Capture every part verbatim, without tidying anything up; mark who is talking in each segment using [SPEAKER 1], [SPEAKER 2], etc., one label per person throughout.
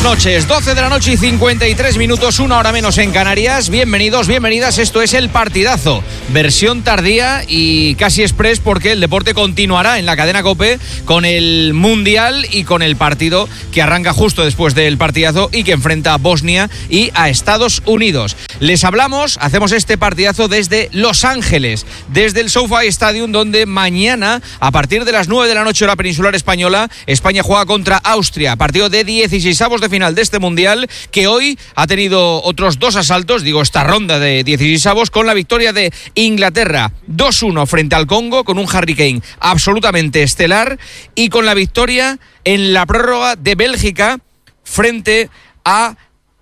[SPEAKER 1] noches, doce de la noche y cincuenta y tres minutos, una hora menos en Canarias. Bienvenidos, bienvenidas, esto es El Partidazo, versión tardía y casi express, porque el deporte continuará en la cadena COPE con el Mundial y con el partido que arranca justo después del partidazo y que enfrenta a Bosnia y a Estados Unidos. Les hablamos, hacemos este partidazo desde Los Ángeles, desde el SoFi Stadium, donde mañana, a partir de las nueve de la noche hora peninsular española, España juega contra Austria, partido de dieciseisavos de final de este Mundial, que hoy ha tenido otros dos asaltos, digo esta ronda de dieciseisavos, con la victoria de Inglaterra dos uno frente al Congo, con un Harry Kane absolutamente estelar, y con la victoria en la prórroga de Bélgica frente a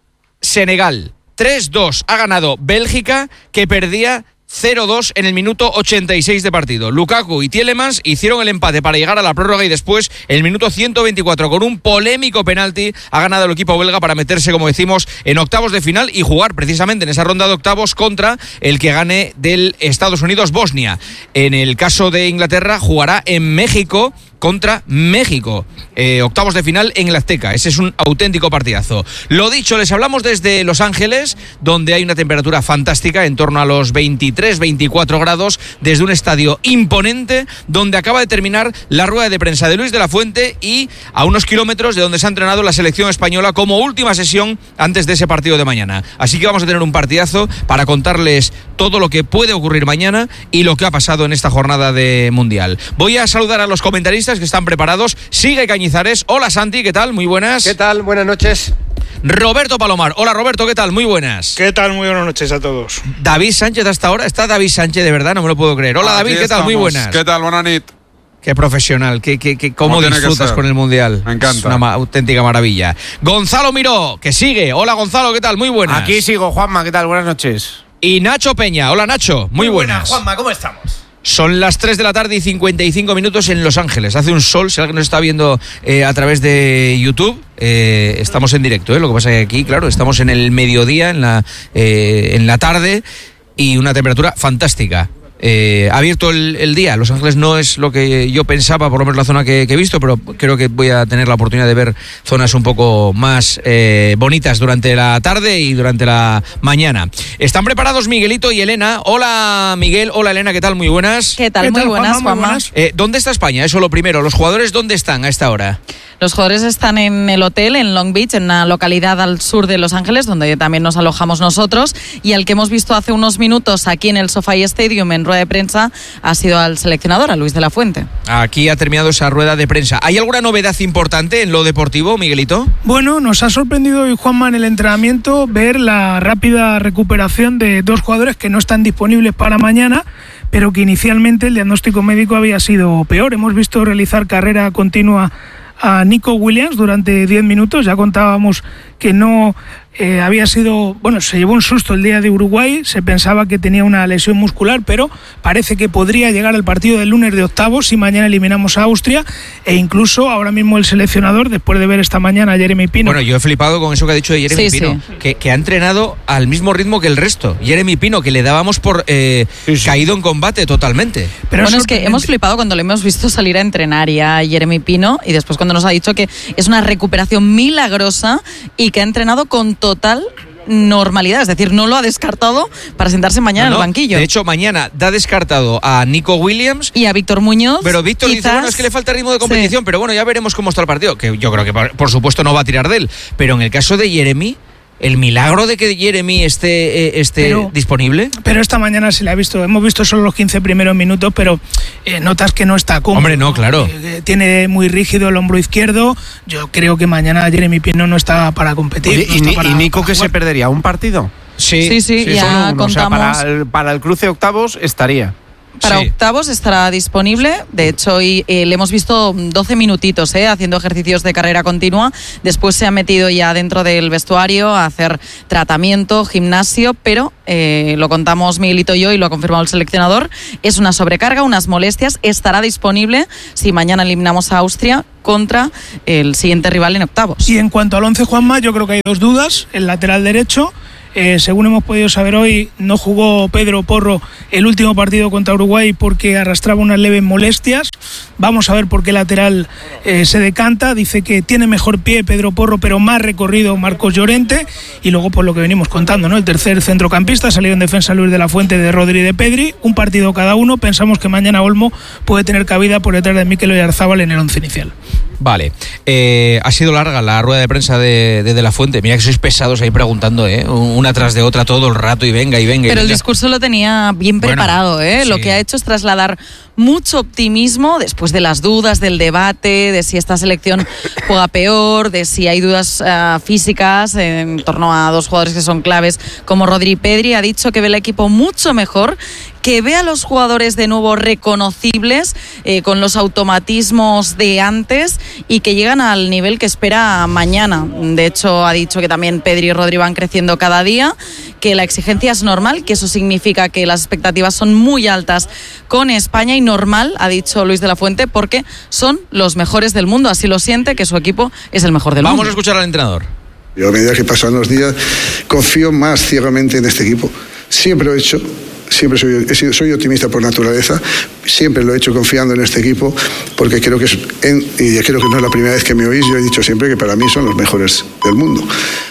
[SPEAKER 1] Senegal. tres dos ha ganado Bélgica, que perdía cero dos en el minuto ochenta y seis de partido. Lukaku y Tielemans hicieron el empate para llegar a la prórroga y después, el minuto ciento veinticuatro, con un polémico penalti, ha ganado el equipo belga para meterse, como decimos, en octavos de final y jugar precisamente en esa ronda de octavos contra el que gane del Estados Unidos-Bosnia. En el caso de Inglaterra, jugará en México contra México, eh, octavos de final en el Azteca. Ese es un auténtico partidazo. Lo dicho, les hablamos desde Los Ángeles, donde hay una temperatura fantástica, en torno a los veintitrés, veinticuatro grados, desde un estadio imponente, donde acaba de terminar la rueda de prensa de Luis de la Fuente, y a unos kilómetros de donde se ha entrenado la selección española como última sesión antes de ese partido de mañana. Así que vamos a tener un partidazo para contarles todo lo que puede ocurrir mañana y lo que ha pasado en esta jornada de Mundial. Voy a saludar a los comentaristas que están preparados. Sigue Cañizares. Hola Santi, ¿qué tal? Muy buenas.
[SPEAKER 2] ¿Qué tal? Buenas noches.
[SPEAKER 1] Roberto Palomar. Hola Roberto, ¿qué tal? Muy buenas.
[SPEAKER 3] ¿Qué tal? Muy buenas noches a todos.
[SPEAKER 1] David Sánchez hasta ahora. Está David Sánchez, de verdad, no me lo puedo creer. Hola David, ¿qué tal? Muy buenas.
[SPEAKER 4] ¿Qué tal? Buenas noches.
[SPEAKER 1] Qué profesional, qué, qué, qué, cómo disfrutas con el Mundial.
[SPEAKER 4] Me encanta.
[SPEAKER 1] Es una ma- auténtica maravilla. Gonzalo Miró, que sigue. Hola Gonzalo, ¿qué tal? Muy buenas.
[SPEAKER 2] Aquí sigo, Juanma, ¿qué tal? Buenas noches.
[SPEAKER 1] Y Nacho Peña. Hola Nacho, muy, muy buenas.
[SPEAKER 5] buenas. Juanma, ¿cómo estamos?
[SPEAKER 1] Son las tres de la tarde y cincuenta y cinco minutos en Los Ángeles. Hace un sol, si alguien nos está viendo eh, a través de YouTube, eh, estamos en directo, ¿eh? Lo que pasa es que aquí, claro, estamos en el mediodía, en la, eh, en la tarde, y una temperatura fantástica. Eh, ha abierto el, el día. Los Ángeles no es lo que yo pensaba, por lo menos la zona que, que he visto, pero creo que voy a tener la oportunidad de ver zonas un poco más eh, bonitas durante la tarde y durante la mañana. ¿Están preparados Miguelito y Elena? Hola Miguel, hola Elena, ¿qué tal? Muy buenas.
[SPEAKER 6] ¿Qué tal?
[SPEAKER 3] ¿Qué
[SPEAKER 6] Muy
[SPEAKER 3] tal,
[SPEAKER 6] buenas,
[SPEAKER 3] Juanma? Muy
[SPEAKER 6] Juanma.
[SPEAKER 3] buenas.
[SPEAKER 1] Eh, ¿Dónde está España? Eso lo primero. ¿Los jugadores dónde están a esta hora?
[SPEAKER 6] Los jugadores están en el hotel en Long Beach, en una localidad al sur de Los Ángeles, donde también nos alojamos nosotros, y al que hemos visto hace unos minutos aquí en el SoFi Stadium en rueda de prensa ha sido al seleccionador, a Luis de la Fuente.
[SPEAKER 1] Aquí ha terminado esa rueda de prensa. ¿Hay alguna novedad importante en lo deportivo, Miguelito?
[SPEAKER 3] Bueno, nos ha sorprendido hoy, Juanma, en el entrenamiento ver la rápida recuperación de dos jugadores que no están disponibles para mañana, pero que inicialmente el diagnóstico médico había sido peor. Hemos visto realizar carrera continua a Nico Williams durante diez minutos. Ya contábamos que no eh, había sido, bueno, se llevó un susto el día de Uruguay, se pensaba que tenía una lesión muscular, pero parece que podría llegar al partido del lunes de octavos si mañana eliminamos a Austria, e incluso ahora mismo el seleccionador, después de ver esta mañana a Jeremy Pino.
[SPEAKER 1] Bueno, yo he flipado con eso que ha dicho de Jeremy
[SPEAKER 6] Sí,
[SPEAKER 1] Pino,
[SPEAKER 6] sí.
[SPEAKER 1] Que, que ha entrenado al mismo ritmo que el resto. Jeremy Pino, que le dábamos por eh,
[SPEAKER 2] Sí, sí.
[SPEAKER 1] caído en combate totalmente.
[SPEAKER 3] Pero
[SPEAKER 6] bueno, es que hemos flipado cuando le hemos visto salir a entrenar ya a Jeremy Pino, y después cuando nos ha dicho que es una recuperación milagrosa y que ha entrenado con total normalidad, es decir, no lo ha descartado para sentarse mañana
[SPEAKER 1] No,
[SPEAKER 6] en
[SPEAKER 1] no,
[SPEAKER 6] el banquillo.
[SPEAKER 1] De hecho, mañana da descartado a Nico Williams.
[SPEAKER 6] Y a Víctor Muñoz.
[SPEAKER 1] Pero Víctor dice,
[SPEAKER 6] quizás,
[SPEAKER 1] bueno, es que le falta ritmo de competición,
[SPEAKER 6] sí.
[SPEAKER 1] pero bueno, ya veremos cómo está el partido. Que yo creo que, por, por supuesto, no va a tirar de él. Pero en el caso de Jeremy, el milagro de que Jeremy esté, eh, esté
[SPEAKER 3] Pero-
[SPEAKER 1] disponible.
[SPEAKER 3] Pero esta mañana se le ha visto, hemos visto solo los quince primeros minutos, pero eh, notas que no está cómodo.
[SPEAKER 1] Hombre, no, claro.
[SPEAKER 3] Eh, tiene muy rígido el hombro izquierdo. Yo creo que mañana Jeremy Pino no está para competir.
[SPEAKER 2] Oye,
[SPEAKER 3] no
[SPEAKER 2] ¿y,
[SPEAKER 3] está
[SPEAKER 2] Ni-
[SPEAKER 3] para-
[SPEAKER 2] y Nico
[SPEAKER 3] para
[SPEAKER 2] que se
[SPEAKER 3] jugar.
[SPEAKER 2] perdería? ¿Un partido?
[SPEAKER 1] Sí,
[SPEAKER 6] Sí, sí, ya
[SPEAKER 2] Solo uno. O sea,
[SPEAKER 6] contamos.
[SPEAKER 2] para, el, para el cruce octavos estaría.
[SPEAKER 6] Para
[SPEAKER 1] Sí.
[SPEAKER 6] octavos estará disponible. De hecho, hoy eh, le hemos visto doce minutitos eh, haciendo ejercicios de carrera continua. Después se ha metido ya dentro del vestuario a hacer tratamiento, gimnasio, pero eh, lo contamos Miguelito y yo y lo ha confirmado el seleccionador. Es una sobrecarga, unas molestias. Estará disponible si mañana eliminamos a Austria contra el siguiente rival en octavos.
[SPEAKER 3] Y en cuanto al once, Juanma, yo creo que hay dos dudas. El lateral derecho, Eh, según hemos podido saber hoy, no jugó Pedro Porro el último partido contra Uruguay porque arrastraba unas leves molestias. Vamos a ver por qué lateral eh, se decanta. Dice que tiene mejor pie Pedro Porro, pero más recorrido Marcos Llorente. Y luego, por lo que venimos contando, ¿no? El tercer centrocampista, salido en defensa Luis de la Fuente, de Rodri y de Pedri. Un partido cada uno. Pensamos que mañana Olmo puede tener cabida por detrás de Mikel Oyarzabal en el once inicial.
[SPEAKER 1] Vale, eh, ha sido larga la rueda de prensa de, de De La Fuente. Mira que sois pesados ahí preguntando, ¿eh? Una tras de otra todo el rato y venga y venga.
[SPEAKER 6] Pero
[SPEAKER 1] y
[SPEAKER 6] el
[SPEAKER 1] venga.
[SPEAKER 6] discurso lo tenía bien preparado, bueno, ¿eh? Sí. Lo que ha hecho es trasladar mucho optimismo después de las dudas, del debate, de si esta selección juega peor, de si hay dudas uh, físicas en torno a dos jugadores que son claves como Rodri y Pedri. Ha dicho que ve el equipo mucho mejor, que ve a los jugadores de nuevo reconocibles, eh, con los automatismos de antes y que llegan al nivel que espera mañana. De hecho, ha dicho que también Pedri y Rodri van creciendo cada día, que la exigencia es normal, que eso significa que las expectativas son muy altas con España y normal, ha dicho Luis de la Fuente, porque son los mejores del mundo. Así lo siente, que su equipo es el mejor del
[SPEAKER 1] Vamos
[SPEAKER 6] mundo.
[SPEAKER 1] Vamos a escuchar al entrenador.
[SPEAKER 4] Yo a medida que pasan los días confío más ciegamente en este equipo. Siempre lo he hecho. Siempre soy, he sido, soy optimista por naturaleza, siempre lo he hecho confiando en este equipo, porque creo que es, en, y creo que no es la primera vez que me oís, yo he dicho siempre que para mí son los mejores del mundo.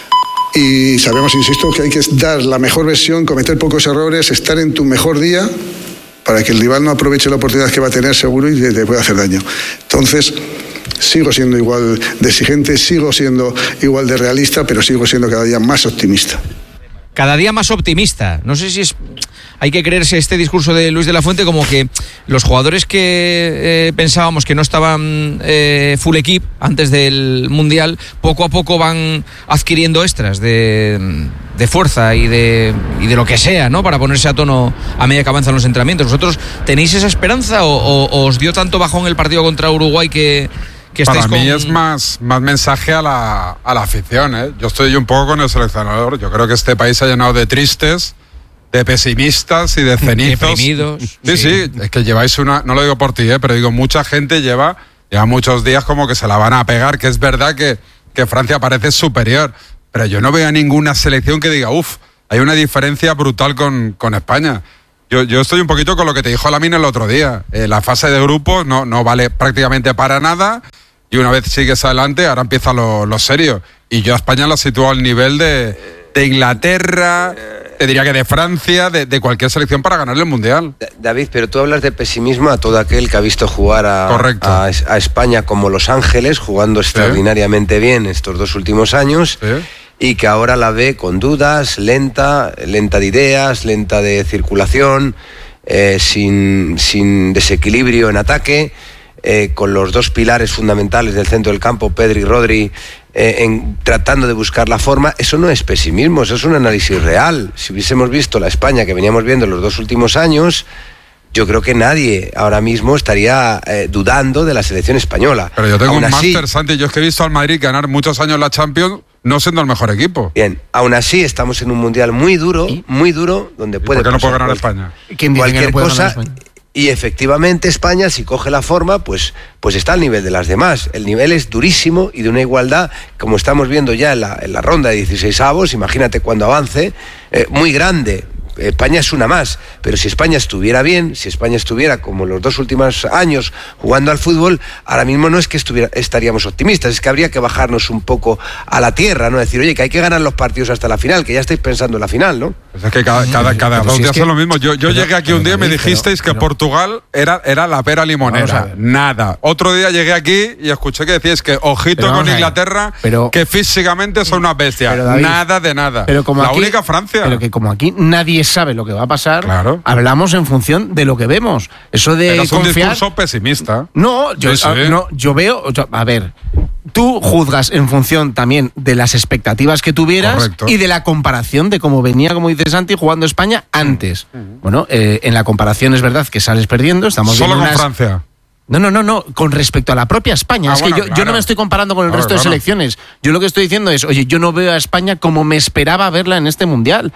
[SPEAKER 4] Y sabemos, insisto, que hay que dar la mejor versión, cometer pocos errores, estar en tu mejor día, para que el rival no aproveche la oportunidad que va a tener seguro y te pueda hacer daño. Entonces, sigo siendo igual de exigente, sigo siendo igual de realista, pero sigo siendo cada día más optimista.
[SPEAKER 1] Cada día más optimista. No sé si es... Hay que creerse este discurso de Luis de la Fuente como que los jugadores que eh, pensábamos que no estaban eh, full equip antes del Mundial, poco a poco van adquiriendo extras de, de fuerza y de, y de lo que sea, ¿no? Para ponerse a tono a medida que avanzan los entrenamientos. ¿Vosotros tenéis esa esperanza o, o, o os dio tanto bajón el partido contra Uruguay que...
[SPEAKER 5] Para mí
[SPEAKER 1] con...
[SPEAKER 5] es más, más mensaje a la, a la afición, ¿eh? Yo estoy un poco con el seleccionador. Yo creo que este país se ha llenado de tristes, de pesimistas y de cenizos.
[SPEAKER 1] Deprimidos.
[SPEAKER 5] Sí, sí, sí, es que lleváis una... No lo digo por ti, ¿eh? Pero digo, mucha gente lleva, lleva muchos días como que se la van a pegar, que es verdad que, que Francia parece superior. Pero yo no veo a ninguna selección que diga, uff, hay una diferencia brutal con, con España. Yo, yo estoy un poquito con lo que te dijo Lamine el otro día. Eh, la fase de grupos no, no vale prácticamente para nada. Y una vez sigues adelante, ahora empieza lo, lo serio. Y yo a España la sitúo al nivel de, de Inglaterra, te diría que de Francia, de, de cualquier selección para ganar el Mundial.
[SPEAKER 7] David, pero tú hablas de pesimismo a todo aquel que ha visto jugar a, a, a España como Los Ángeles, jugando extraordinariamente ¿Sí? bien estos dos últimos años, ¿Sí? y que ahora la ve con dudas, lenta, lenta de ideas, lenta de circulación, eh, sin, sin desequilibrio en ataque. Eh, con los dos pilares fundamentales del centro del campo, Pedri y Rodri, eh, en, tratando de buscar la forma. Eso no es pesimismo, eso es un análisis real. Si hubiésemos visto la España que veníamos viendo en los dos últimos años, yo creo que nadie ahora mismo estaría eh, dudando de la selección española.
[SPEAKER 5] Pero yo tengo
[SPEAKER 7] aún
[SPEAKER 5] un
[SPEAKER 7] así,
[SPEAKER 5] máster, Santi, yo es que he visto al Madrid ganar muchos años la Champions no siendo el mejor equipo.
[SPEAKER 7] Bien, aún así estamos en un mundial muy duro, ¿Y? muy duro, donde puede
[SPEAKER 5] ¿Por qué no puede ganar
[SPEAKER 7] cual,
[SPEAKER 5] España?
[SPEAKER 2] ¿Quién dice
[SPEAKER 7] cualquier
[SPEAKER 2] que no puede
[SPEAKER 7] cosa.
[SPEAKER 2] Ganar España?
[SPEAKER 7] Y efectivamente España, si coge la forma, pues, pues está al nivel de las demás. El nivel es durísimo y de una igualdad, como estamos viendo ya en la, en la ronda de dieciséis avos, imagínate cuando avance, eh, muy grande. España es una más, pero si España estuviera bien, si España estuviera como los dos últimos años jugando al fútbol, ahora mismo no es que estuviera, estaríamos optimistas, es que habría que bajarnos un poco a la tierra, ¿no? Decir, oye, que hay que ganar los partidos hasta la final, que ya estáis pensando en la final, ¿no?
[SPEAKER 5] Pues es que cada, cada, cada dos
[SPEAKER 2] si
[SPEAKER 5] días
[SPEAKER 2] es que,
[SPEAKER 5] es lo mismo. Yo, yo pero, llegué aquí un día y me dijisteis pero, que pero, Portugal era, era la pera limonera. Nada. Otro día llegué aquí y escuché que decíais que ojito con Inglaterra, pero, que físicamente son unas bestias. David, nada de nada.
[SPEAKER 2] Pero como
[SPEAKER 5] la
[SPEAKER 2] aquí,
[SPEAKER 5] única Francia.
[SPEAKER 2] Pero que como aquí nadie sabe lo que va a pasar,
[SPEAKER 5] claro.
[SPEAKER 2] hablamos en función de lo que vemos. Eso de
[SPEAKER 5] Pero es
[SPEAKER 2] confiar...
[SPEAKER 5] un discurso pesimista.
[SPEAKER 2] No, yo,
[SPEAKER 5] sí, sí.
[SPEAKER 2] A, no, yo veo... A ver, tú juzgas en función también de las expectativas que tuvieras
[SPEAKER 5] Correcto.
[SPEAKER 2] y de la comparación de cómo venía, como dice Santi, jugando España antes. Mm. Bueno, eh, en la comparación es verdad que sales perdiendo. Estamos
[SPEAKER 5] Solo
[SPEAKER 2] viendo
[SPEAKER 5] con
[SPEAKER 2] unas...
[SPEAKER 5] Francia.
[SPEAKER 2] No, no, no, no, con respecto a la propia España.
[SPEAKER 5] Ah,
[SPEAKER 2] es
[SPEAKER 5] bueno,
[SPEAKER 2] que yo,
[SPEAKER 5] claro.
[SPEAKER 2] yo no me estoy comparando con el
[SPEAKER 5] claro,
[SPEAKER 2] resto
[SPEAKER 5] claro.
[SPEAKER 2] de selecciones. Yo lo que estoy diciendo es, oye, yo no veo a España como me esperaba verla en este Mundial. O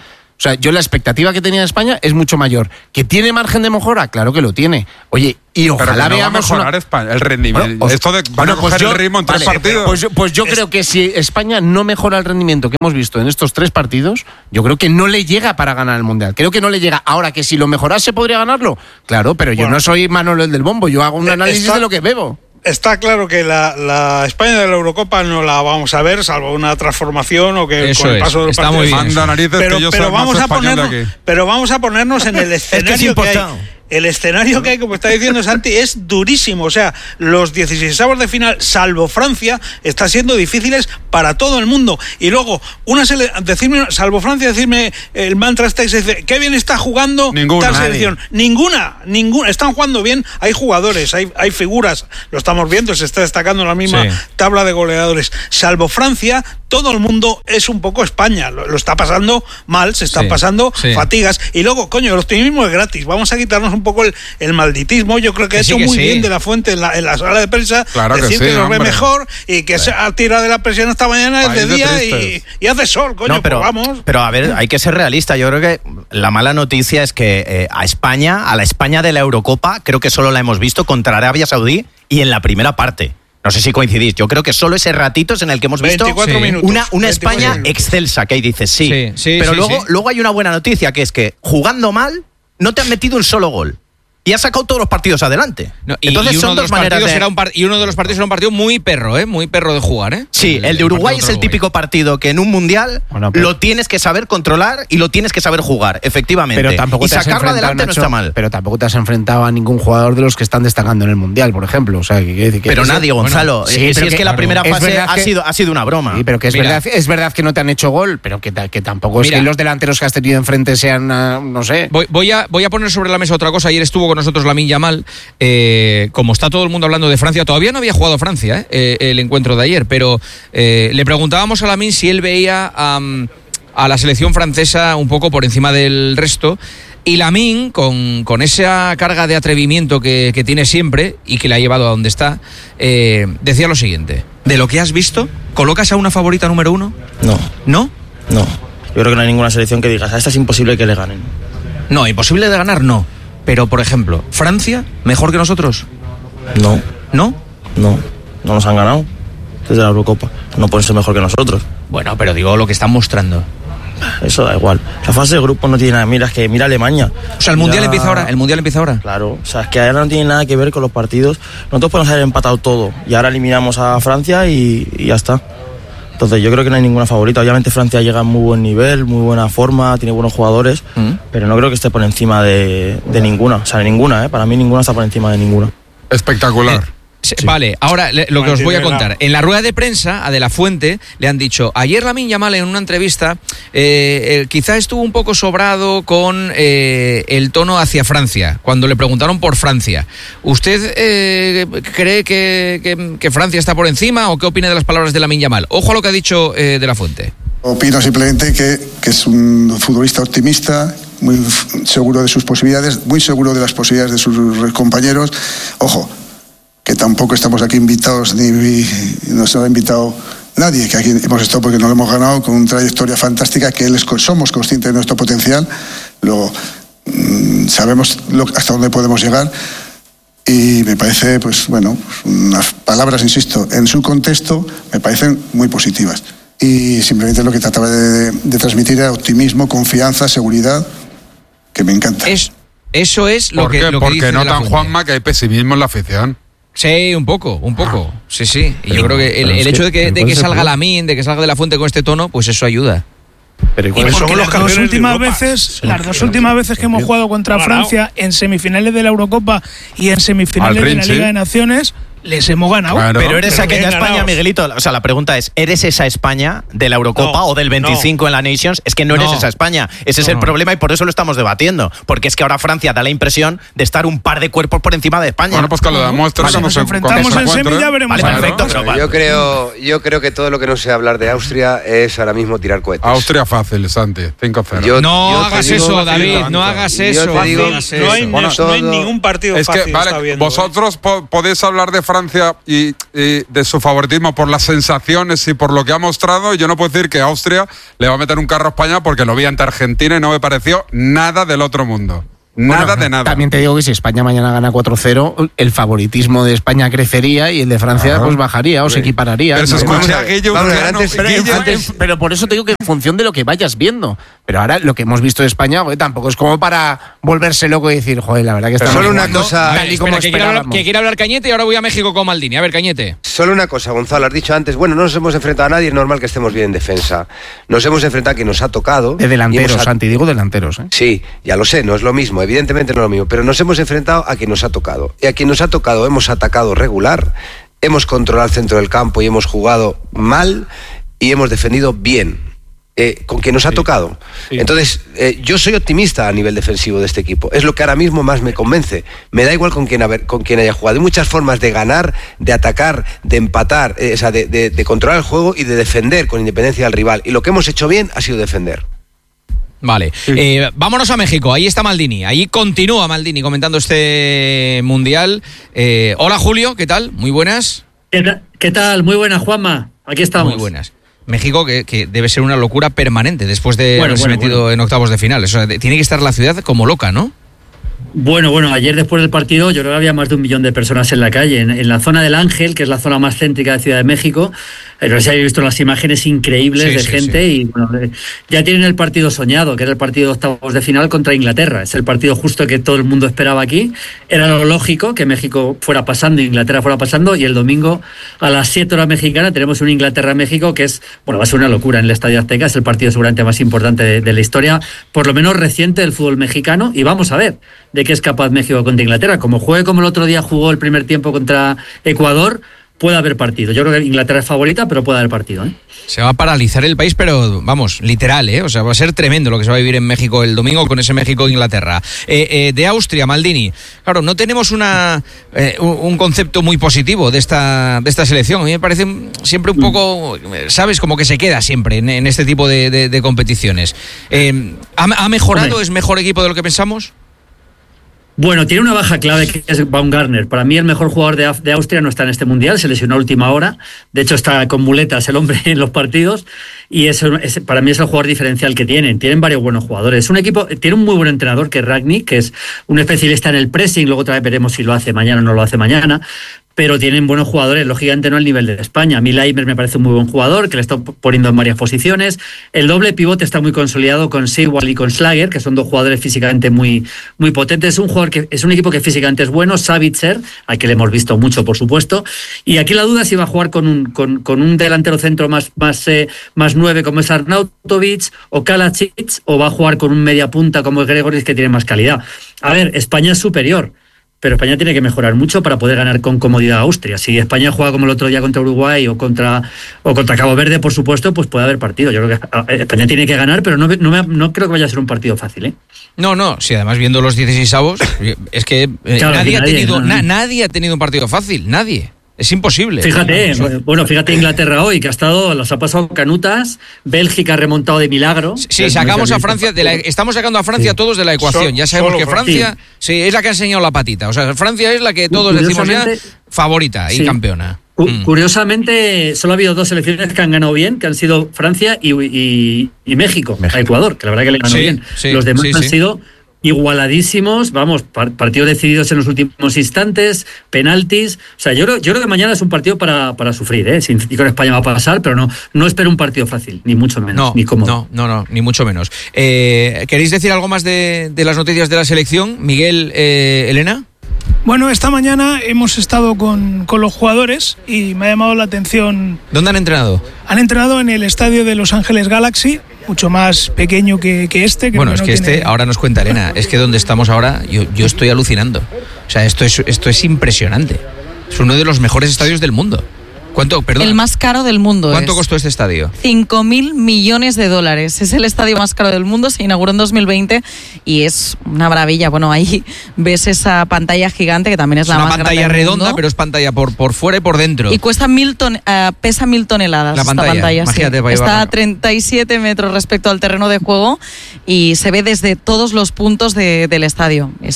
[SPEAKER 2] sea, yo la expectativa que tenía de España es mucho mayor. ¿Que tiene margen de mejora? Claro que lo tiene. Oye, y ojalá
[SPEAKER 5] Pero que no
[SPEAKER 2] veamos
[SPEAKER 5] va a mejorar
[SPEAKER 2] una...
[SPEAKER 5] España, el rendimiento.
[SPEAKER 2] Bueno, os...
[SPEAKER 5] Esto de van
[SPEAKER 2] bueno,
[SPEAKER 5] a coger
[SPEAKER 2] pues yo,
[SPEAKER 5] el ritmo en tres
[SPEAKER 2] vale,
[SPEAKER 5] partidos.
[SPEAKER 2] Pues yo, pues yo es... creo que si España no mejora el rendimiento que hemos visto en estos tres partidos, yo creo que no le llega para ganar el Mundial. Creo que no le llega. Ahora, que si lo mejorase podría ganarlo. Claro, pero yo bueno, no soy Manolo el del bombo. Yo hago un análisis
[SPEAKER 8] está...
[SPEAKER 2] de lo que bebo.
[SPEAKER 8] Está claro que la, la España de la Eurocopa no la vamos a ver, salvo una transformación o que
[SPEAKER 1] eso
[SPEAKER 8] con el
[SPEAKER 1] es,
[SPEAKER 8] paso del
[SPEAKER 1] está
[SPEAKER 8] partido.
[SPEAKER 1] muy bien.
[SPEAKER 5] Manda narices
[SPEAKER 8] pero,
[SPEAKER 5] que yo
[SPEAKER 8] pero
[SPEAKER 5] soy
[SPEAKER 8] vamos
[SPEAKER 5] más
[SPEAKER 8] a ponernos,
[SPEAKER 5] de aquí.
[SPEAKER 8] pero vamos a ponernos en el escenario
[SPEAKER 9] es que, es
[SPEAKER 8] que hay. El escenario que hay, como está diciendo Santi, es durísimo. O sea, los dieciseisavos de final, salvo Francia, está siendo difíciles para todo el mundo. Y luego, una sele- decirme, salvo Francia, decirme el mantra este que se dice, qué bien está jugando
[SPEAKER 5] Ninguna,
[SPEAKER 8] tal
[SPEAKER 5] nadie.
[SPEAKER 8] selección. Ninguna, ninguna. Están jugando bien, hay jugadores, hay, hay figuras, lo estamos viendo, se está destacando en la misma
[SPEAKER 1] sí.
[SPEAKER 8] tabla de goleadores. Salvo Francia, todo el mundo es un poco España. Lo, lo está pasando mal, se están
[SPEAKER 1] sí.
[SPEAKER 8] pasando
[SPEAKER 1] sí.
[SPEAKER 8] fatigas. Y luego, coño, el optimismo es gratis. Vamos a quitarnos un poco el, el malditismo. Yo creo que, que ha hecho sí, muy sí. bien de la Fuente en la, en la sala de prensa,
[SPEAKER 5] claro
[SPEAKER 8] decir
[SPEAKER 5] que, sí,
[SPEAKER 8] que nos
[SPEAKER 5] hombre.
[SPEAKER 8] ve mejor y que se ha tirado de la presión esta mañana es de día y, y hace sol, coño,
[SPEAKER 9] no, pero,
[SPEAKER 8] pues vamos.
[SPEAKER 9] Pero a ver, hay que ser realista. Yo creo que la mala noticia es que eh, a España, a la España de la Eurocopa, creo que solo la hemos visto contra Arabia Saudí y en la primera parte. No sé si coincidís. Yo creo que solo ese ratito es en el que hemos visto
[SPEAKER 8] veinticuatro
[SPEAKER 9] sí.
[SPEAKER 8] minutos,
[SPEAKER 9] una, una España
[SPEAKER 8] minutos.
[SPEAKER 9] excelsa, que ahí dices sí.
[SPEAKER 1] sí, sí
[SPEAKER 9] pero
[SPEAKER 1] sí,
[SPEAKER 9] luego,
[SPEAKER 1] sí.
[SPEAKER 9] luego hay una buena noticia, que es que jugando mal no te han metido un solo gol. Y ha sacado todos los partidos adelante.
[SPEAKER 1] No, y,
[SPEAKER 9] Entonces
[SPEAKER 1] y
[SPEAKER 9] son dos maneras de...
[SPEAKER 1] Era un par- y uno de los partidos era un partido muy perro, ¿eh? Muy perro de jugar, ¿eh?
[SPEAKER 9] Sí, el, el de Uruguay es el típico partido que en un mundial bueno, pero... lo tienes que saber controlar y lo tienes que saber jugar, efectivamente.
[SPEAKER 2] Pero tampoco
[SPEAKER 9] y
[SPEAKER 2] te has
[SPEAKER 9] sacarlo adelante
[SPEAKER 2] Nacho,
[SPEAKER 9] no está mal.
[SPEAKER 2] Pero tampoco te has enfrentado a ningún jugador de los que están destacando en el mundial, por ejemplo. O sea, que, que, que
[SPEAKER 9] pero
[SPEAKER 2] ese...
[SPEAKER 9] nadie, Gonzalo.
[SPEAKER 2] Bueno, sí,
[SPEAKER 9] si
[SPEAKER 2] pero
[SPEAKER 9] es
[SPEAKER 2] que,
[SPEAKER 9] que la primera
[SPEAKER 2] claro,
[SPEAKER 9] fase ha,
[SPEAKER 2] que...
[SPEAKER 9] sido, ha sido una broma.
[SPEAKER 2] Sí, pero que es
[SPEAKER 1] Mira.
[SPEAKER 2] verdad, es verdad que no te han hecho gol, pero que, que tampoco es Mira. que los delanteros que has tenido enfrente sean, uh, no sé.
[SPEAKER 1] Voy, voy, a, voy a poner sobre la mesa otra cosa. Ayer estuvo con nosotros Lamine Yamal. Eh, como está todo el mundo hablando de Francia, todavía no había jugado Francia eh, eh, el encuentro de ayer, pero eh, le preguntábamos a Lamine si él veía um, a la selección francesa un poco por encima del resto. Y Lamine, con, con esa carga de atrevimiento que, que tiene siempre y que le ha llevado a donde está, eh, decía lo siguiente: de lo que has visto, ¿colocas a una favorita número uno?
[SPEAKER 10] No.
[SPEAKER 1] ¿No?
[SPEAKER 10] No. Yo creo que no hay ninguna selección que digas, a esta es imposible que le ganen.
[SPEAKER 1] No, imposible de ganar no. Pero, por ejemplo, ¿Francia mejor que nosotros?
[SPEAKER 10] No.
[SPEAKER 1] ¿No?
[SPEAKER 10] No. No nos han ganado desde la Eurocopa. No pueden ser mejor que nosotros.
[SPEAKER 1] Bueno, pero digo lo que están mostrando.
[SPEAKER 10] Eso da igual. La fase de grupo no tiene nada. Mira, es que mira Alemania.
[SPEAKER 1] O sea, el Mundial
[SPEAKER 10] mira...
[SPEAKER 1] empieza ahora. El Mundial empieza ahora.
[SPEAKER 10] Claro. O sea, es que ahora no tiene nada que ver con los partidos. Nosotros podemos haber empatado todo. Y ahora eliminamos a Francia y, y ya está. Entonces yo creo que no hay ninguna favorita. Obviamente Francia llega en muy buen nivel, muy buena forma, tiene buenos jugadores, mm. pero no creo que esté por encima de, de ninguna. O sea, de ninguna, ¿eh? Para mí ninguna está por encima de ninguna.
[SPEAKER 5] Espectacular.
[SPEAKER 1] Eh. Sí. Vale, ahora le, lo que os voy a contar. En la rueda de prensa a De La Fuente le han dicho, ayer Lamine Yamal en una entrevista eh, eh, quizá estuvo un poco sobrado con eh, el tono hacia Francia, cuando le preguntaron por Francia. ¿Usted eh, cree que, que, que Francia está por encima o qué opina de las palabras de Lamine Yamal? Ojo a lo que ha dicho eh, De La Fuente.
[SPEAKER 4] Opino simplemente que, que es un futbolista optimista, muy seguro de sus posibilidades, muy seguro de las posibilidades de sus compañeros. Ojo, que tampoco estamos aquí invitados, ni, ni nos ha invitado nadie, que aquí hemos estado porque no lo hemos ganado, con una trayectoria fantástica, que él es, somos conscientes de nuestro potencial, luego mmm, sabemos lo, hasta dónde podemos llegar, y me parece, pues bueno, unas palabras, insisto, en su contexto, me parecen muy positivas. Y simplemente lo que trataba de, de transmitir era optimismo, confianza, seguridad, que me encanta.
[SPEAKER 1] Es, eso es lo
[SPEAKER 5] ¿Por
[SPEAKER 1] que,
[SPEAKER 5] qué?
[SPEAKER 1] lo que
[SPEAKER 5] Porque
[SPEAKER 1] dice
[SPEAKER 5] notan, Juanma, que hay pesimismo en la afición.
[SPEAKER 1] Sí, un poco, un poco. Ah. Sí, sí. Y pero, yo creo que el, el hecho de que, de que salga Lamine, de que salga De La Fuente con este tono, pues eso ayuda.
[SPEAKER 3] Pero igual y porque las dos últimas veces, las dos últimas veces que hemos jugado contra Francia en semifinales de la Eurocopa y en semifinales de la Liga de Naciones, les hemos ganado.
[SPEAKER 9] Claro. Pero eres
[SPEAKER 3] pero
[SPEAKER 9] aquella España, ganados. Miguelito. O sea, la pregunta es, ¿eres esa España de la Eurocopa no, o del veinticinco no. en la Nations? Es que no eres no. esa España. Ese no. es el problema y por eso lo estamos debatiendo. Porque es que ahora Francia da la impresión de estar un par de cuerpos por encima de España.
[SPEAKER 5] Bueno, pues que lo demuestra.
[SPEAKER 3] Vale, nos enfrentamos en semi, ya veremos.
[SPEAKER 9] Vale, perfecto. Pero
[SPEAKER 7] vale. yo, creo, yo creo que todo lo que no sea hablar de Austria es ahora mismo tirar cohetes.
[SPEAKER 5] Austria fácil, Santi. cinco cero.
[SPEAKER 1] Yo, no yo hagas digo, eso, David. Tanto. No hagas eso.
[SPEAKER 8] Digo, no, hay, bueno, no hay ningún partido
[SPEAKER 5] es
[SPEAKER 8] fácil.
[SPEAKER 5] Que, vale, vosotros po podéis hablar de Francia Francia y, y de su favoritismo por las sensaciones y por lo que ha mostrado, yo no puedo decir que Austria le va a meter un carro a España porque lo vi ante Argentina y no me pareció nada del otro mundo. Nada bueno, de nada.
[SPEAKER 2] También te digo que si España mañana gana cuatro cero, el favoritismo de España crecería y el de Francia ah, pues bajaría o sí. se equipararía.
[SPEAKER 5] Pero,
[SPEAKER 2] ¿no?
[SPEAKER 5] escuché a Guille Urquiano,
[SPEAKER 2] pero,
[SPEAKER 5] Guille,
[SPEAKER 2] antes, pero por eso te digo que en función de lo que vayas viendo. Pero ahora lo que hemos visto de España, joder, tampoco es como para volverse loco y decir, joder, la verdad que está
[SPEAKER 7] solo una cosa.
[SPEAKER 1] Tal y como espera, que, quiere hablar, que quiere hablar Cañete y ahora voy a México con Maldini. A ver, Cañete.
[SPEAKER 7] Solo una cosa, Gonzalo, has dicho antes, bueno, no nos hemos enfrentado a nadie, es normal que estemos bien en defensa. Nos hemos enfrentado a quien nos ha tocado.
[SPEAKER 2] De delanteros, a... Santi, digo delanteros. ¿eh?
[SPEAKER 7] Sí, ya lo sé, no es lo mismo, evidentemente no es lo mismo, pero nos hemos enfrentado a quien nos ha tocado. Y a quien nos ha tocado hemos atacado regular, hemos controlado el centro del campo y hemos jugado mal y hemos defendido bien. Eh, con quien nos ha sí, tocado. Sí. Entonces, eh, yo soy optimista a nivel defensivo de este equipo. Es lo que ahora mismo más me convence. Me da igual con quién, haber, con quién haya jugado. Hay muchas formas de ganar, de atacar, de empatar, eh, o sea, de, de, de controlar el juego y de defender con independencia del rival. Y lo que hemos hecho bien ha sido defender.
[SPEAKER 1] Vale, sí. eh, vámonos a México. Ahí está Maldini. Ahí continúa Maldini comentando este Mundial. Eh, hola, Julio, ¿qué tal? Muy buenas.
[SPEAKER 11] ¿Qué, ta- ¿Qué tal? Muy buenas, Juanma. Aquí estamos.
[SPEAKER 1] Muy buenas. México, que, que debe ser una locura permanente después de
[SPEAKER 11] bueno,
[SPEAKER 1] haberse
[SPEAKER 11] bueno,
[SPEAKER 1] metido
[SPEAKER 11] bueno.
[SPEAKER 1] en octavos de final. O sea, de, tiene que estar la ciudad como loca, ¿no?
[SPEAKER 11] Bueno, bueno, ayer después del partido yo creo que había más de un millón de personas en la calle, en, en la zona del Ángel, que es la zona más céntrica de Ciudad de México. Eh, no sé si habéis visto las imágenes increíbles sí, de sí, gente sí. y bueno, eh, ya tienen el partido soñado, que era el partido de octavos de final contra Inglaterra. Es el partido justo que todo el mundo esperaba aquí. Era lo lógico que México fuera pasando, Inglaterra fuera pasando, y el domingo a las siete horas mexicanas tenemos un Inglaterra-México que es, bueno, va a ser una locura en el Estadio Azteca. Es el partido seguramente más importante de, de la historia, por lo menos reciente del fútbol mexicano, y vamos a ver de qué es capaz México contra Inglaterra. Como juegue como el otro día jugó el primer tiempo contra Ecuador, puede haber partido. Yo creo que Inglaterra es favorita, pero puede haber partido, ¿eh?
[SPEAKER 1] Se va a paralizar el país, pero vamos, literal, ¿eh? O sea, va a ser tremendo lo que se va a vivir en México el domingo con ese México-Inglaterra. Eh, eh, de Austria, Maldini. Claro, no tenemos una eh, un concepto muy positivo de esta de esta selección. A mí me parece siempre un poco, ¿sabes? Como que se queda siempre en, en este tipo de, de, de competiciones. Eh, ¿ha, ¿Ha mejorado? ¿Es mejor equipo de lo que pensamos?
[SPEAKER 11] Bueno, tiene una baja clave que es Baumgartner. Para mí el mejor jugador de, de Austria no está en este Mundial, se lesionó a última hora. De hecho está con muletas el hombre en los partidos y eso es, para mí es el jugador diferencial que tienen. Tienen varios buenos jugadores. Es un equipo, tiene un muy buen entrenador que es Rangnick, que es un especialista en el pressing. Luego otra vez veremos si lo hace mañana o no lo hace mañana. Pero tienen buenos jugadores, lógicamente no al nivel de España. A mí Leimer me parece un muy buen jugador, que le está poniendo en varias posiciones. El doble pivote está muy consolidado con Seiwald y con Schlager, que son dos jugadores físicamente muy, muy potentes. Es un jugador que es un equipo que físicamente es bueno. Savitzer, al que le hemos visto mucho, por supuesto. Y aquí la duda es si va a jugar con un, con, con un delantero centro más, más, eh, más nueve como es Arnautovic o Kalacic, o va a jugar con un media punta como es Gregoris, que tiene más calidad. A ver, España es superior, pero España tiene que mejorar mucho para poder ganar con comodidad a Austria. Si España juega como el otro día contra Uruguay o contra o contra Cabo Verde, por supuesto, pues puede haber partido. Yo creo que España tiene que ganar, pero no, no, me, no creo que vaya a ser un partido fácil, ¿eh?
[SPEAKER 1] No, no, si además viendo los dieciseisavos, es que eh, claro, nadie, nadie, ha tenido, no, no. Na, nadie ha tenido un partido fácil, nadie. Es imposible.
[SPEAKER 11] Fíjate, no, no, no. bueno, fíjate Inglaterra hoy, que ha estado, las ha pasado canutas. Bélgica ha remontado de milagro.
[SPEAKER 1] Sí, sacamos a Francia, de la, estamos sacando a Francia sí. todos de la ecuación. So, ya sabemos que Francia sí. sí, es la que ha enseñado la patita. O sea, Francia es la que todos decimos ya favorita sí. y campeona.
[SPEAKER 11] Mm. Curiosamente, solo ha habido dos selecciones que han ganado bien, que han sido Francia y, y, y México, México, a Ecuador, que la verdad que le ganó sí, bien. Sí, Los demás sí, han sí. sido igualadísimos, vamos, partidos decididos en los últimos instantes, penaltis. O sea, yo creo, yo creo que mañana es un partido para, para sufrir, ¿eh? Sí, y con España va a pasar, pero no, no espero un partido fácil, ni mucho menos,
[SPEAKER 1] no,
[SPEAKER 11] ni cómodo.
[SPEAKER 1] No, no, no, ni mucho menos. Eh, ¿Queréis decir algo más de, de las noticias de la selección? Miguel, eh, Elena.
[SPEAKER 3] Bueno, esta mañana hemos estado con, con los jugadores y me ha llamado la atención.
[SPEAKER 1] ¿Dónde han entrenado?
[SPEAKER 3] Han entrenado en el estadio de Los Ángeles Galaxy, mucho más pequeño que, que este. Que
[SPEAKER 1] bueno,
[SPEAKER 3] no,
[SPEAKER 1] es
[SPEAKER 3] no
[SPEAKER 1] que
[SPEAKER 3] tiene...
[SPEAKER 1] este, ahora nos cuenta Elena, es que donde estamos ahora, yo, yo estoy alucinando. O sea, esto es, esto es impresionante. Es uno de los mejores estadios del mundo. ¿Cuánto? Perdón.
[SPEAKER 6] El más caro del mundo.
[SPEAKER 1] ¿Cuánto
[SPEAKER 6] es.
[SPEAKER 1] costó este estadio?
[SPEAKER 6] cinco mil millones de dólares. Es el estadio más caro del mundo, se inauguró en dos mil veinte y es una maravilla. Bueno, ahí ves esa pantalla gigante que también es, es la más grande.
[SPEAKER 1] Es una pantalla redonda, pero es pantalla por, por fuera y por dentro.
[SPEAKER 6] Y cuesta mil ton, uh, pesa mil toneladas.
[SPEAKER 1] La pantalla,
[SPEAKER 6] esta pantalla
[SPEAKER 1] imagínate,
[SPEAKER 6] sí.
[SPEAKER 1] para
[SPEAKER 6] Está
[SPEAKER 1] llevarla.
[SPEAKER 6] a treinta y siete metros respecto al terreno de juego y se ve desde todos los puntos de, del estadio. Es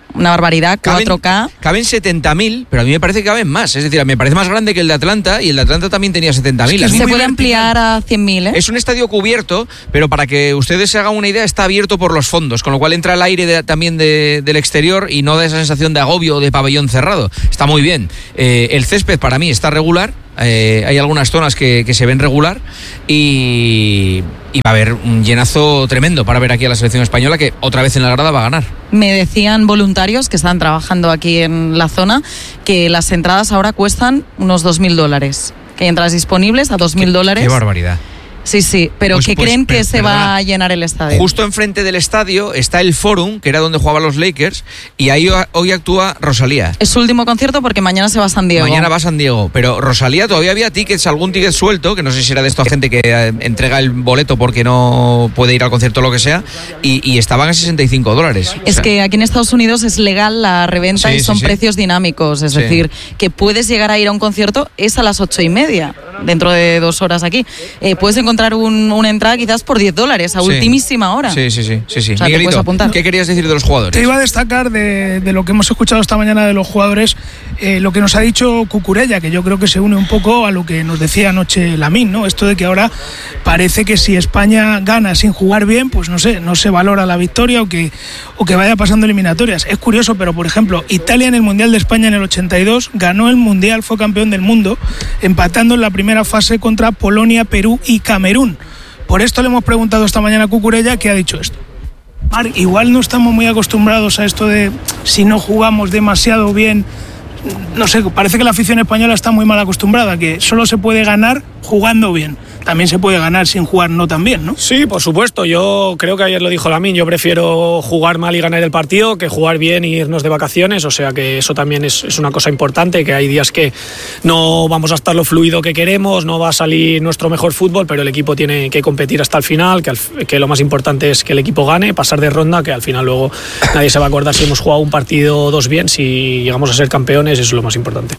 [SPEAKER 6] una barbaridad, cuatro K.
[SPEAKER 1] Caben setenta mil, pero a mí me parece que caben más. Es decir, me parece más grande que el de Atlanta y el de Atlanta también tenía setenta mil.
[SPEAKER 6] Es que se puede ampliar a cien mil, ¿eh?
[SPEAKER 1] Es un estadio cubierto, pero para que ustedes se hagan una idea, está abierto por los fondos, con lo cual entra el aire de, también de, del exterior y no da esa sensación de agobio o de pabellón cerrado. Está muy bien. Eh, el césped para mí está regular. Eh, hay algunas zonas que, que se ven regular y, y va a haber un llenazo tremendo para ver aquí a la selección española, que otra vez en la grada va a ganar.
[SPEAKER 6] Me decían voluntarios que están trabajando aquí en la zona que las entradas ahora cuestan unos dos mil dólares, que hay entradas disponibles a dos mil dólares.
[SPEAKER 1] Qué barbaridad.
[SPEAKER 6] Sí, sí, pero
[SPEAKER 1] pues,
[SPEAKER 6] que
[SPEAKER 1] pues,
[SPEAKER 6] creen
[SPEAKER 1] pero,
[SPEAKER 6] que se
[SPEAKER 1] perdona,
[SPEAKER 6] va a llenar el estadio.
[SPEAKER 1] Justo enfrente del estadio está el Forum, que era donde jugaban los Lakers, y ahí hoy actúa Rosalía.
[SPEAKER 6] Es su último concierto porque mañana se va a San Diego.
[SPEAKER 1] Mañana va a San Diego, pero Rosalía todavía había tickets, algún ticket suelto, que no sé si era de esta gente que eh, entrega el boleto porque no puede ir al concierto o lo que sea, y, y estaban a sesenta y cinco dólares.
[SPEAKER 6] Es o sea, que aquí en Estados Unidos es legal la reventa, sí, y son sí, sí. precios dinámicos, es sí. decir, que puedes llegar a ir a un concierto, es a las ocho y media, dentro de dos horas aquí. Eh, puedes encontrar un, una entrada quizás por diez dólares a sí. ultimísima hora.
[SPEAKER 1] Sí, sí, sí. sí, sí.
[SPEAKER 6] O sea,
[SPEAKER 1] Miguelito, ¿qué querías decir de los jugadores?
[SPEAKER 3] Te iba a destacar de, de lo que hemos escuchado esta mañana de los jugadores, eh, lo que nos ha dicho Cucurella, que yo creo que se une un poco a lo que nos decía anoche Lamín, ¿no? Esto de que ahora parece que si España gana sin jugar bien, pues no sé, no se valora la victoria o que, o que vaya pasando eliminatorias. Es curioso, pero por ejemplo, Italia en el Mundial de España en el ochenta y dos ganó el Mundial, fue campeón del mundo, empatando en la primera fase contra Polonia, Perú y Camerún. Por esto le hemos preguntado esta mañana a Cucurella, que ha dicho esto. Marc, igual no estamos muy acostumbrados a esto de si no jugamos demasiado bien. No sé, parece que la afición española está muy mal acostumbrada, que solo se puede ganar jugando bien. También se puede ganar sin jugar no tan bien, ¿no?
[SPEAKER 12] Sí, por supuesto. Yo creo que ayer lo dijo Lamín, yo prefiero jugar mal y ganar el partido que jugar bien y irnos de vacaciones, o sea que eso también es, es una cosa importante, que hay días que no vamos a estar lo fluido que queremos, no va a salir nuestro mejor fútbol, pero el equipo tiene que competir hasta el final, que, al, que lo más importante es que el equipo gane, pasar de ronda, que al final luego nadie se va a acordar si hemos jugado un partido o dos bien, si llegamos a ser campeones, eso es lo más importante.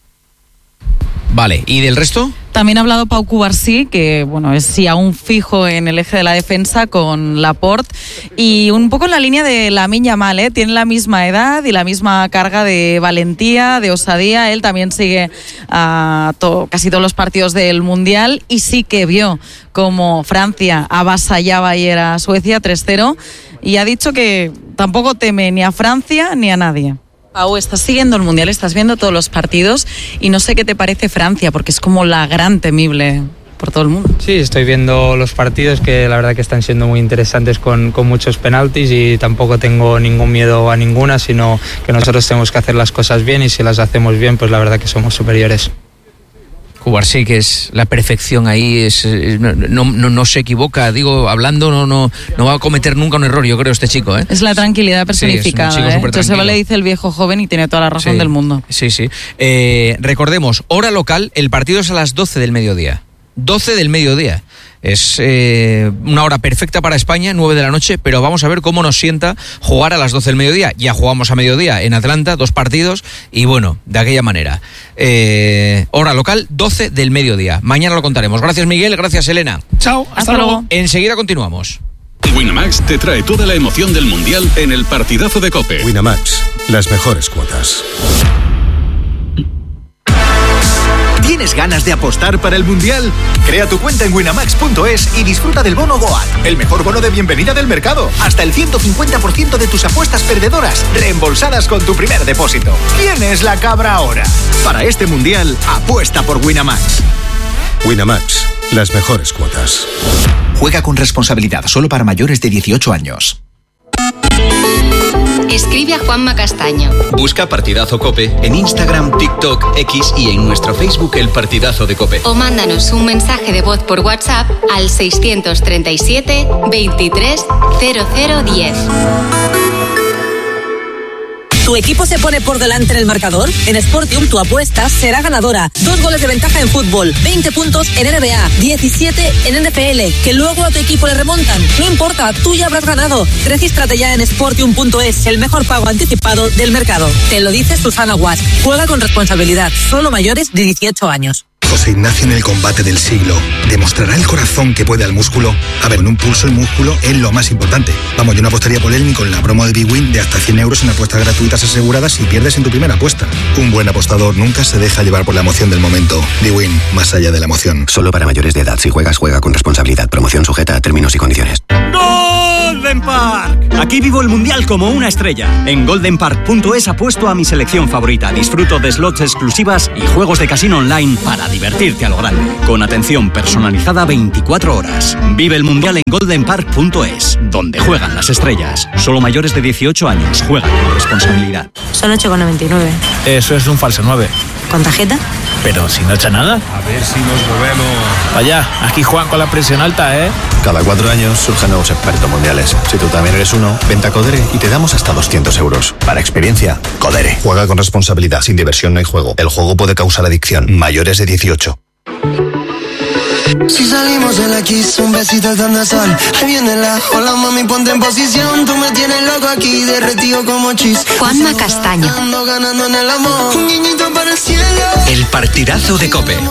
[SPEAKER 1] Vale, ¿y del resto?
[SPEAKER 6] También ha hablado Pau Cubarsí, que bueno, es sí aún fijo en el eje de la defensa con Laporte, y un poco en la línea de Lamine Yamal, ¿eh? Tiene la misma edad y la misma carga de valentía, de osadía. Él también sigue a to- casi todos los partidos del Mundial y sí que vio como Francia avasallaba ayer a Suecia tres cero y ha dicho que tampoco teme ni a Francia ni a nadie. Pau, estás siguiendo el Mundial, estás viendo todos los partidos y no sé qué te parece Francia, porque es como la gran temible por todo el mundo.
[SPEAKER 13] Sí, estoy viendo los partidos que la verdad que están siendo muy interesantes con, con muchos penaltis y tampoco tengo ningún miedo a ninguna, sino que nosotros tenemos que hacer las cosas bien y si las hacemos bien, pues la verdad que somos superiores.
[SPEAKER 1] Cubarsí, que es la perfección ahí, es, no, no, no se equivoca, digo, hablando no, no, no va a cometer nunca un error, yo creo, este chico, ¿eh?
[SPEAKER 6] Es la tranquilidad personificada, sí, ¿eh? Joseba le dice el viejo joven y tiene toda la razón
[SPEAKER 1] sí,
[SPEAKER 6] del mundo.
[SPEAKER 1] Sí, sí. Eh, recordemos, hora local, el partido es a las doce del mediodía. doce del mediodía. Es eh, una hora perfecta para España, nueve de la noche, pero vamos a ver cómo nos sienta jugar a las doce del mediodía. Ya jugamos a mediodía en Atlanta, dos partidos, y bueno, de aquella manera. Eh, hora local, doce del mediodía. Mañana lo contaremos. Gracias, Miguel, gracias, Elena.
[SPEAKER 3] Chao, hasta, hasta luego. luego.
[SPEAKER 1] Enseguida continuamos.
[SPEAKER 14] Winamax te trae toda la emoción del Mundial en el partidazo de COPE.
[SPEAKER 15] Winamax, las mejores cuotas.
[SPEAKER 16] ¿Tienes ganas de apostar para el Mundial? Crea tu cuenta en winamax punto es y disfruta del bono Goat, el mejor bono de bienvenida del mercado. Hasta el ciento cincuenta por ciento de tus apuestas perdedoras reembolsadas con tu primer depósito. ¿Quién es la cabra ahora? Para este Mundial, apuesta por Winamax.
[SPEAKER 15] Winamax, las mejores cuotas.
[SPEAKER 16] Juega con responsabilidad, solo para mayores de dieciocho años.
[SPEAKER 17] Escribe a Juanma Castaño.
[SPEAKER 18] Busca Partidazo COPE en Instagram, TikTok, X y en nuestro Facebook El Partidazo de COPE.
[SPEAKER 17] O mándanos un mensaje de voz por WhatsApp al seiscientos treinta y siete, veintitrés, cero cero diez.
[SPEAKER 19] ¿Tu equipo se pone por delante en el marcador? En Sportium tu apuesta será ganadora. Dos goles de ventaja en fútbol, veinte puntos en N B A, diecisiete en N F L, que luego a tu equipo le remontan. No importa, tú ya habrás ganado. Regístrate ya en sportium punto es, el mejor pago anticipado del mercado. Te lo dice Susana Guas. Juega con responsabilidad, solo mayores de dieciocho años.
[SPEAKER 20] José Ignacio en el combate del siglo. ¿Demostrará el corazón que puede al músculo? A ver, en un pulso el músculo es lo más importante. Vamos, yo no apostaría por él ni con la promo de Bwin de hasta cien euros en apuestas gratuitas aseguradas si pierdes en tu primera apuesta. Un buen apostador nunca se deja llevar por la emoción del momento. Bwin, más allá de la emoción.
[SPEAKER 21] Solo para mayores de edad. Si juegas, juega con responsabilidad. Promoción sujeta a términos y condiciones.
[SPEAKER 22] Golden Park. Aquí vivo el mundial como una estrella. En golden park punto es apuesto a mi selección favorita. Disfruto de slots exclusivas y juegos de casino online para divertirte a lo grande. Con atención personalizada veinticuatro horas. Vive el mundial en golden park punto es, donde juegan las estrellas. Solo mayores de dieciocho años. Juegan con responsabilidad.
[SPEAKER 23] Son ocho con noventa y nueve.
[SPEAKER 22] Eso es un falso nueve.
[SPEAKER 23] ¿Con tarjeta?
[SPEAKER 22] Pero si no echa nada.
[SPEAKER 24] A ver si nos movemos.
[SPEAKER 22] Vaya, aquí Juan con la presión alta, ¿eh?
[SPEAKER 21] Cada cuatro años surgen nuevos expertos mundiales. Si tú también eres uno, vente a Codere y te damos hasta doscientos euros. Para experiencia, Codere. Juega con responsabilidad. Sin diversión no hay juego. El juego puede causar adicción. Mayores de dieciocho.
[SPEAKER 25] Si salimos en la Kiss, un besito al sol. Ahí viene la hola mami, ponte en posición. Tú me tienes loco aquí, derretido como chis.
[SPEAKER 17] Juanma Castaño.
[SPEAKER 25] Ganando, ganando en el amor. Un guiñito para el cielo.
[SPEAKER 18] El partidazo de COPE.